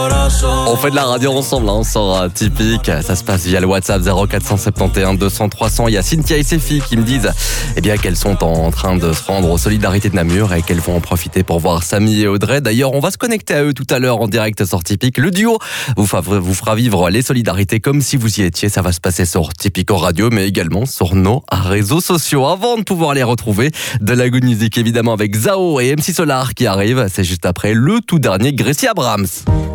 On fait de la radio ensemble, on sort typique. Ça se passe via le WhatsApp 0471 200 300. Il y a Cynthia et ses filles qui me disent qu'elles sont en train de se rendre aux Solidarités de Namur et qu'elles vont en profiter pour voir Samy et Audrey. D'ailleurs, on va se connecter à eux tout à l'heure en direct sur Typique. Le duo vous fera vivre les solidarités comme si vous y étiez. Ça va se passer sur Typique en radio, mais également sur nos réseaux sociaux. Avant de pouvoir les retrouver, de la good music évidemment avec Zao et MC Solar qui arrivent. C'est juste après le tout dernier Gracie Abrams.